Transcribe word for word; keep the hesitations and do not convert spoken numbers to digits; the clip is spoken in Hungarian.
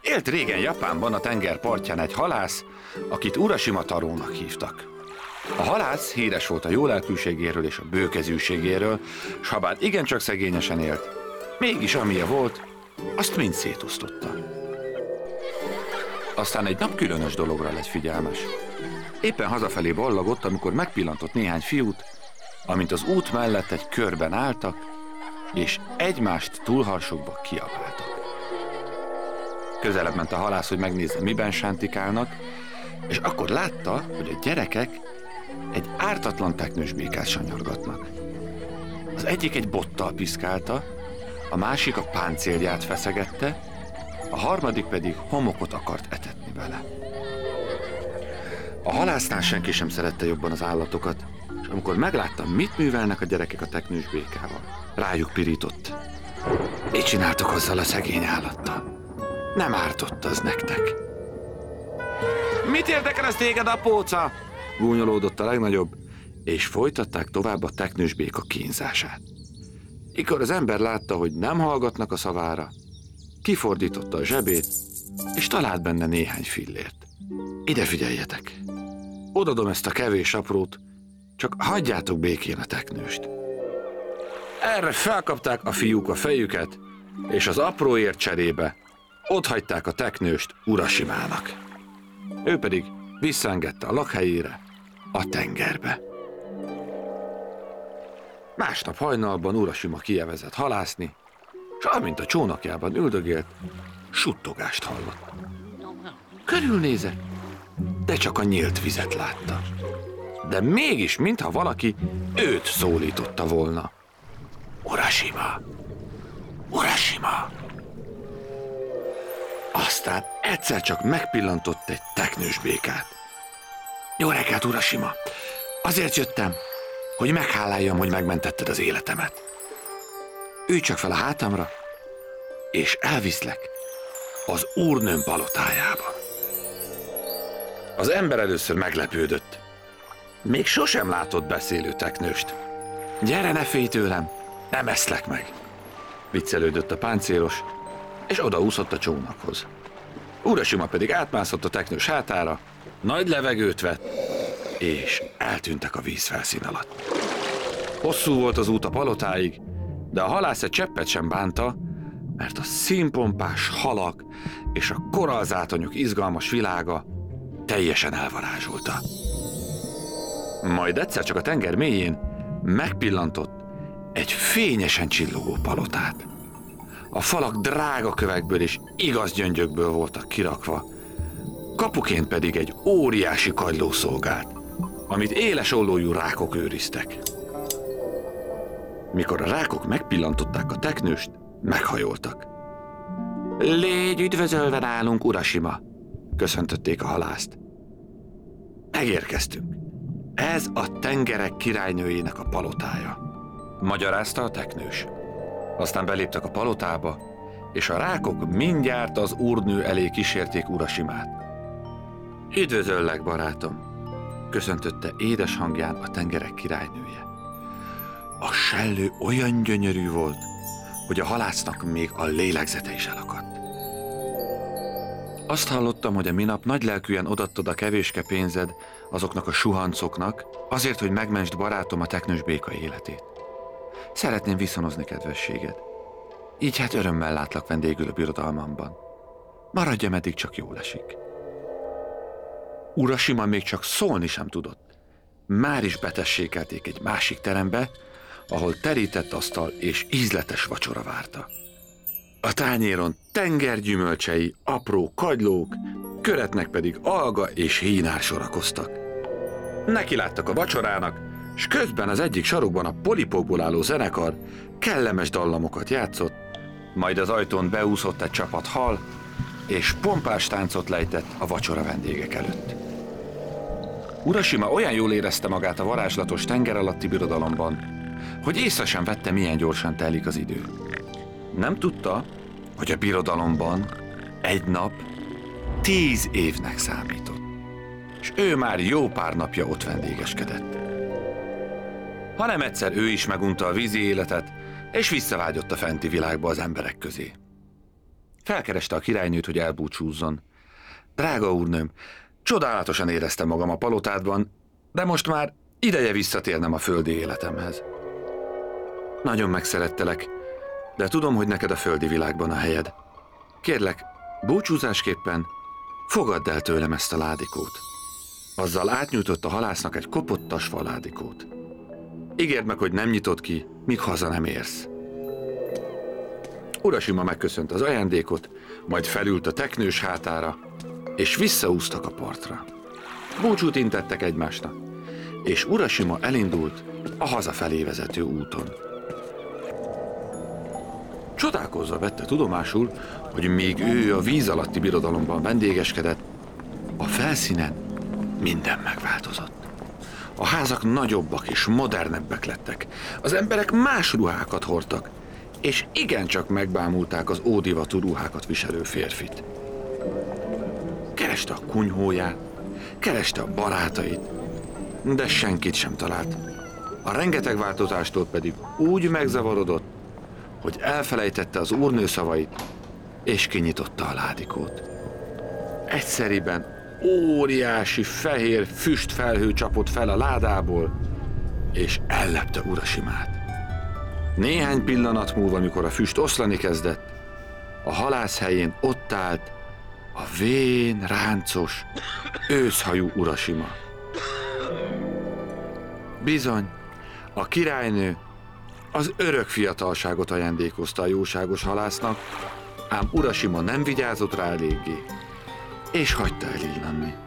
Élt régen Japánban a tenger partján egy halász, akit Urashima Tarónak hívtak. A halász híres volt a jólelkűségéről és a bőkezűségéről, s ha bár igencsak szegényesen élt, mégis amilyen volt, azt mind szétosztotta. Aztán egy nap különös dologra lett figyelmes. Éppen hazafelé ballagott, amikor megpillantott néhány fiút, amint az út mellett egy körben álltak, és egymást túlharsogva kiabáltak. Közelebb ment a halász, hogy megnézze, miben sántikálnak, és akkor látta, hogy a gyerekek egy ártatlan teknős békát sanyargatnak. Az egyik egy bottal piszkálta, a másik a páncélját feszegette, a harmadik pedig homokot akart etetni vele. A halásznál senki sem szerette jobban az állatokat, és amikor meglátta, mit művelnek a gyerekek a teknős békával, rájuk pirított. Mit csináltok azzal a szegény állattal? Nem ártott az nektek. Mit érdekel ez téged, apóca? Gúnyolódott a legnagyobb, és folytatták tovább a teknős béka kínzását. Ikor az ember látta, hogy nem hallgatnak a szavára, kifordította a zsebét, és talált benne néhány fillért. Ide figyeljetek! Odadom ezt a kevés aprót, csak hagyjátok békén a teknőst. Erre felkapták a fiúk a fejüket, és az apróért cserébe otthagyták a teknőst Urashimának. Ő pedig visszaengedte a lakhelyére, a tengerbe. Másnap hajnalban Urashima kievezett halászni, és amint a csónakjában üldögélt, suttogást hallott. Körülnézett, de csak a nyílt vizet látta. De mégis, mintha valaki őt szólította volna. Urashima! Urashima! Aztán egyszer csak megpillantott egy teknős békát. Jó reggelt, Urashima! Azért jöttem, hogy megháláljam, hogy megmentetted az életemet. Ülj csak fel a hátamra, és elviszlek az úrnőm palotájába. Az ember először meglepődött. Még sosem látott beszélő teknőst. Gyere, ne félj tőlem, nem eszlek meg. Viccelődött a páncélos, és odaúszott a csónakhoz. Urashima pedig átmászott a teknős hátára, nagy levegőt vett, és eltűntek a vízfelszín alatt. Hosszú volt az út a palotáig, de a halász egy cseppet sem bánta, mert a színpompás halak és a korallzátonyok izgalmas világa teljesen elvarázsolta. Majd egyszer csak a tenger mélyén megpillantott egy fényesen csillogó palotát. A falak drága kövekből és igaz gyöngyökből voltak kirakva, kapuként pedig egy óriási kagyló szolgált, amit éles ollójú rákok őriztek. Mikor a rákok megpillantották a teknőst, meghajoltak. Légy üdvözölve nálunk, Urashima! Köszöntötték a halászt. Megérkeztünk. Ez a tengerek királynőjének a palotája, magyarázta a teknős. Aztán beléptek a palotába, és a rákok mindjárt az úrnő elé kísérték Urashimát. Üdvözöllek, barátom! Köszöntötte édes hangján a tengerek királynője. A sellő olyan gyönyörű volt, hogy a halásznak még a lélegzete is elakadt. Azt hallottam, hogy a minap nagylelkűen odattad a kevéske pénzed azoknak a suhancoknak, azért, hogy megmentsd barátom a teknős béka életét. Szeretném viszonozni kedvességed. Így hát örömmel látlak vendégül a birodalmamban. Maradj, meddig csak jól esik. Urashima még csak szólni sem tudott. Már is betessékelték egy másik terembe, ahol terített asztal és ízletes vacsora várta. A tányéron tengergyümölcsei, apró kagylók, köretnek pedig alga és hínár sorakoztak. Neki láttak a vacsorának, s közben az egyik sarokban a polipokból álló zenekar kellemes dallamokat játszott, majd az ajtón beúszott egy csapat hal, és pompás táncot lejtett a vacsora vendégek előtt. Urashima olyan jól érezte magát a varázslatos tenger alatti birodalomban, hogy észre sem vette, milyen gyorsan telik az idő. Nem tudta, hogy a birodalomban egy nap tíz évnek számított, és ő már jó pár napja ott vendégeskedett. Hanem egyszer ő is megunta a vízi életet, és visszavágyott a fenti világba az emberek közé. Felkereste a királynőt, hogy elbúcsúzzon. Drága úrnőm, csodálatosan éreztem magam a palotádban, de most már ideje visszatérnem a földi életemhez. Nagyon megszerettelek, de tudom, hogy neked a földi világban a helyed. Kérlek, búcsúzásképpen fogadd el tőlem ezt a ládikót. Azzal átnyújtott a halásznak egy kopott tasfa ládikót. Ígérd meg, hogy nem nyitod ki, míg haza nem érsz. Urasima megköszönt az ajándékot, majd felült a teknős hátára, és visszaúztak a partra. Búcsút intettek egymásnak, és Urasima elindult a hazafelé vezető úton. Csodálkozva vette tudomásul, hogy még ő a víz alatti birodalomban vendégeskedett, a felszínen minden megváltozott. A házak nagyobbak és modernebbek lettek, az emberek más ruhákat hordtak, és igencsak megbámulták az ódivatú ruhákat viselő férfit. Kereste a kunyhóját, kereste a barátait, de senkit sem talált. A rengeteg változástól pedig úgy megzavarodott, hogy elfelejtette az úrnő szavait, és kinyitotta a ládikót. Egyszeriben óriási fehér füstfelhő csapott fel a ládából, és ellepte Urasimát. Néhány pillanat múlva, amikor a füst oszlani kezdett, a halász helyén ott állt a vén, ráncos, őszhajú Urasima. Bizony, a királynő az örök fiatalságot ajándékozta a jóságos halásznak, ám Urasima nem vigyázott rá eléggé, és hagyta elillanni.